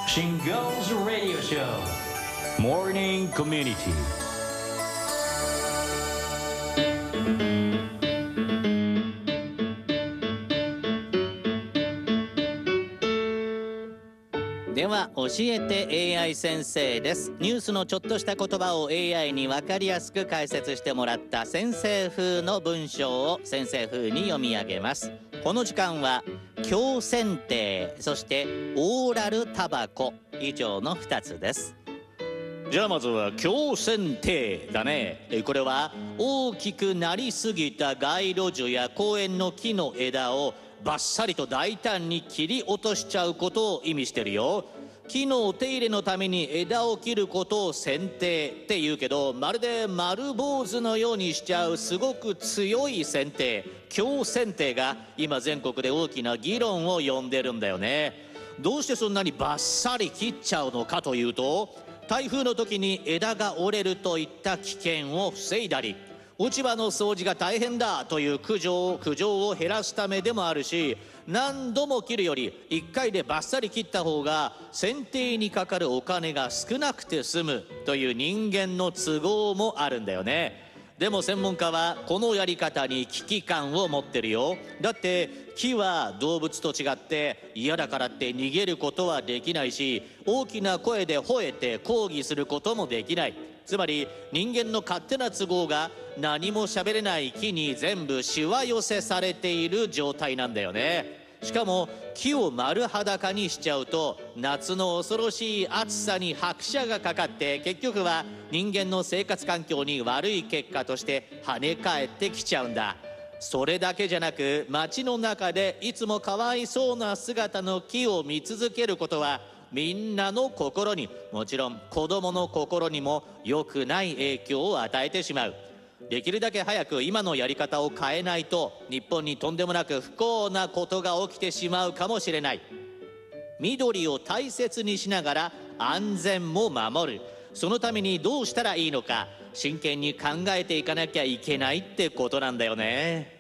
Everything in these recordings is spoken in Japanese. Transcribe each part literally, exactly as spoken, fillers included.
Shingles Radio Show Morning Community。 では教えて エーアイ 先生です。ニュースのちょっとした言葉を エーアイ に分かりやすく解説してもらった先生風の文章を先生風に読み上げます。この時間は強剪定、そしてオーラルタバコ、以上のふたつです。じゃあまずは強剪定だね。これは大きくなりすぎた街路樹や公園の木の枝をバッサリと大胆に切り落としちゃうことを意味してるよ。木のお手入れのために枝を切ることを剪定って言うけど、まるで丸坊主のようにしちゃうすごく強い剪定、強剪定が今全国で大きな議論を呼んでるんだよね。どうしてそんなにバッサリ切っちゃうのかというと、台風の時に枝が折れるといった危険を防いだり、落ち葉の掃除が大変だという苦情苦情を減らすためでもあるし、何度も切るよりいっかいでバッサリ切った方が剪定にかかるお金が少なくて済むという人間の都合もあるんだよね。でも専門家はこのやり方に危機感を持ってるよ。だって木は動物と違って嫌だからって逃げることはできないし、大きな声で吠えて抗議することもできない。つまり人間の勝手な都合が何も喋れない木に全部しわ寄せされている状態なんだよね。しかも木を丸裸にしちゃうと夏の恐ろしい暑さに拍車がかかって、結局は人間の生活環境に悪い結果として跳ね返ってきちゃうんだ。それだけじゃなく、街の中でいつもかわいそうな姿の木を見続けることはみんなの心に、もちろん子供の心にも良くない影響を与えてしまう。できるだけ早く今のやり方を変えないと、日本にとんでもなく不幸なことが起きてしまうかもしれない。緑を大切にしながら安全も守る。そのためにどうしたらいいのか、真剣に考えていかなきゃいけないってことなんだよね。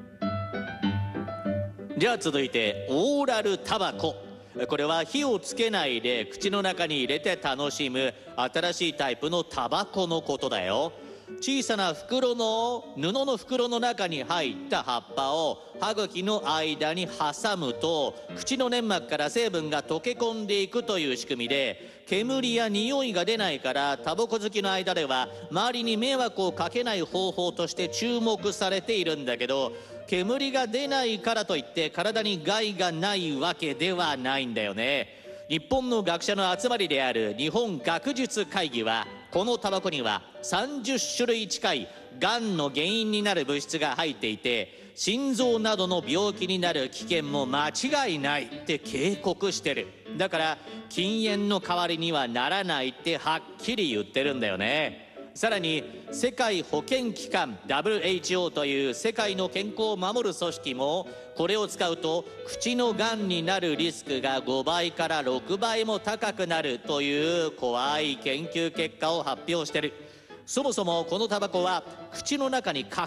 じゃあ続いてオーラルタバコ。これは火をつけないで口の中に入れて楽しむ新しいタイプのタバコのことだよ。小さな袋の布の袋の中に入った葉っぱを歯茎の間に挟むと、口の粘膜から成分が溶け込んでいくという仕組みで、煙や匂いが出ないから、タバコ好きの間では周りに迷惑をかけない方法として注目されているんだけど、煙が出ないからといって体に害がないわけではないんだよね。日本の学者の集まりである日本学術会議は、このタバコにはさんじゅっしゅるい近いがんの原因になる物質が入っていて、心臓などの病気になる危険も間違いないって警告してる。だから禁煙の代わりにはならないってはっきり言ってるんだよね。さらに世界保健機関 ダブリューエイチオー という世界の健康を守る組織も、これを使うと口のがんになるリスクがごばいからろくばいも高くなるという怖い研究結果を発表してる。そもそもこのタバコは口の中に隠